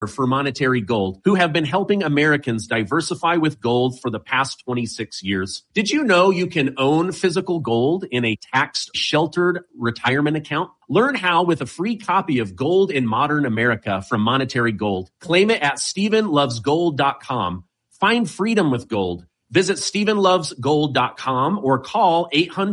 for Monetary Gold, who have been helping Americans diversify with gold for the past 26 years. Did you know you can own physical gold in a tax-sheltered retirement account? Learn how with a free copy of Gold in Modern America from Monetary Gold. Claim it at StephenLovesGold.com. Find freedom with gold. Visit StephenLovesGold.com or call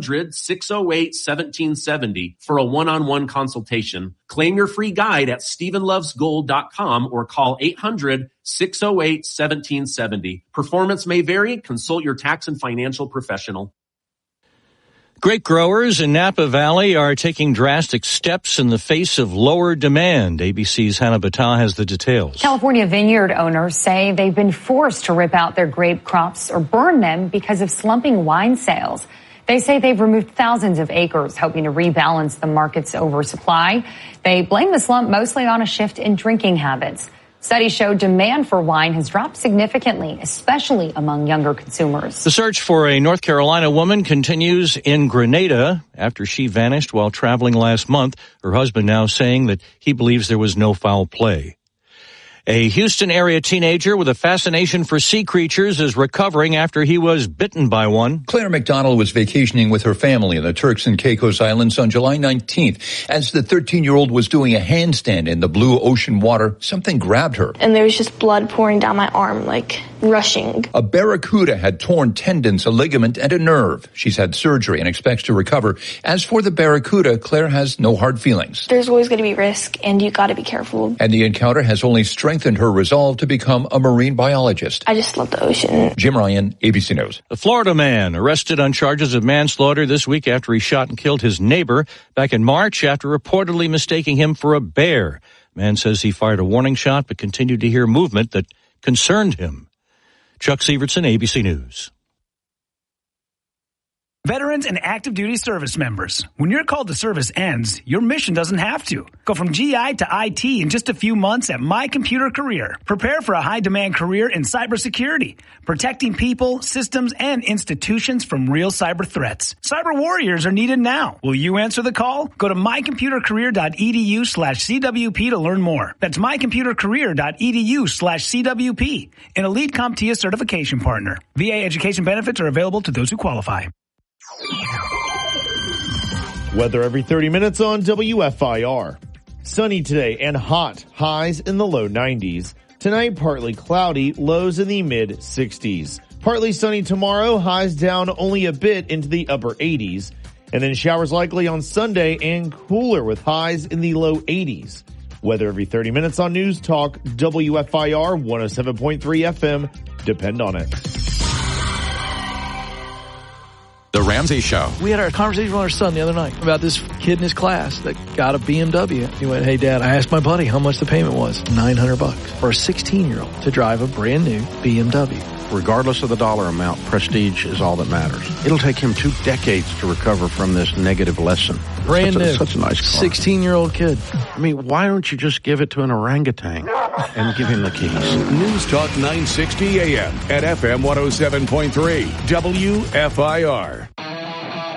800-608-1770 for a one-on-one consultation. Claim your free guide at StephenLovesGold.com or call 800-608-1770. Performance may vary. Consult your tax and financial professional. Grape growers in Napa Valley are taking drastic steps in the face of lower demand. ABC's Hannah Battah has the details. California vineyard owners say they've been forced to rip out their grape crops or burn them because of slumping wine sales. They say they've removed thousands of acres, hoping to rebalance the market's oversupply. They blame the slump mostly on a shift in drinking habits. Studies show demand for wine has dropped significantly, especially among younger consumers. The search for a North Carolina woman continues in Grenada after she vanished while traveling last month. Her husband now saying that he believes there was no foul play. A Houston area teenager with a fascination for sea creatures is recovering after he was bitten by one. Claire McDonald was vacationing with her family in the Turks and Caicos Islands on July 19th. As the 13-year-old was doing a handstand in the blue ocean water, something grabbed her. And there was just blood pouring down my arm, like rushing. A barracuda had torn tendons, a ligament, and a nerve. She's had surgery and expects to recover. As for the barracuda, Claire has no hard feelings. There's always going to be risk, and you got to be careful. And the encounter has only strengthened her resolve to become a marine biologist. I just love the ocean. Jim Ryan, ABC News. A Florida man arrested on charges of manslaughter this week after he shot and killed his neighbor back in March after reportedly mistaking him for a bear. Man says he fired a warning shot but continued to hear movement that concerned him. Chuck Sievertson, ABC News. Veterans and active duty service members, when your call to service ends, your mission doesn't have to. Go from GI to IT in just a few months at My Computer Career. Prepare for a high-demand career in cybersecurity, protecting people, systems, and institutions from real cyber threats. Cyber warriors are needed now. Will you answer the call? Go to mycomputercareer.edu/CWP to learn more. That's mycomputercareer.edu/CWP, an elite CompTIA certification partner. VA education benefits are available to those who qualify. Weather every 30 minutes on WFIR. Sunny today and hot, highs in the low 90s. Tonight, partly cloudy, lows in the mid-60s. Partly sunny tomorrow, highs down only a bit into the upper 80s. And then showers likely on Sunday and cooler with highs in the low 80s. Weather every 30 minutes on News Talk, WFIR 107.3 FM. Depend on it. The Ramsey Show. We had our conversation with our son the other night about this kid in his class that got a BMW. He went, "Hey Dad, I asked my buddy how much the payment was. $900 for a 16-year-old to drive a brand new BMW." Regardless of the dollar amount, prestige is all that matters. It'll take him 2 decades to recover from this negative lesson. Brand new. Such a nice car. 16-year-old kid. I mean, why don't you just give it to an orangutan and give him the keys? News Talk 960 AM at FM 107.3 WFIR.